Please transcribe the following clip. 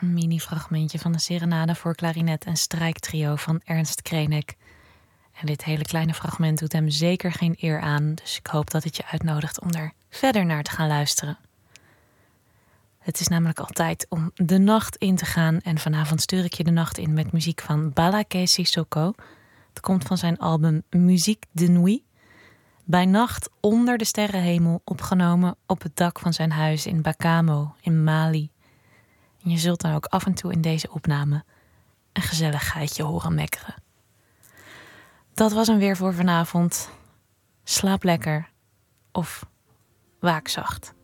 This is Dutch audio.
Een mini-fragmentje van de serenade voor klarinet en strijktrio van Ernst Krenek. En dit hele kleine fragment doet hem zeker geen eer aan, dus ik hoop dat het je uitnodigt om er verder naar te gaan luisteren. Het is namelijk al tijd om de nacht in te gaan en vanavond stuur ik je de nacht in met muziek van Balaké Sissoko. Het komt van zijn album Musique de Nuit. Bij nacht onder de sterrenhemel, opgenomen op het dak van zijn huis in Bakamo in Mali. En je zult dan ook af en toe in deze opname een gezelligheidje horen mekkeren. Dat was hem weer voor vanavond. Slaap lekker of waak zacht.